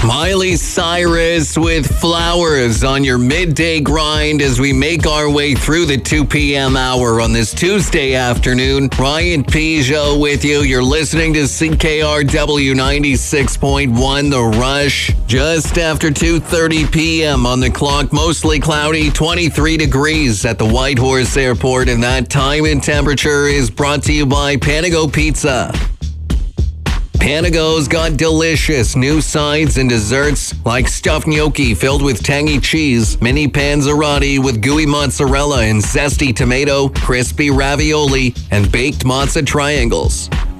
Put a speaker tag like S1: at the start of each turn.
S1: Miley Cyrus with Flowers on your midday grind as we make our way through the 2 p.m. hour on this Tuesday afternoon. Ryan Peugeot with you. You're listening to CKRW 96.1 The Rush. Just after 2:30 p.m. on the clock, mostly cloudy, 23 degrees at the Whitehorse Airport, and that time and temperature is brought to you by Panago Pizza. Panago's got delicious new sides and desserts like stuffed gnocchi filled with tangy cheese, mini panzerotti with gooey mozzarella and zesty tomato, crispy ravioli, and baked mozza triangles.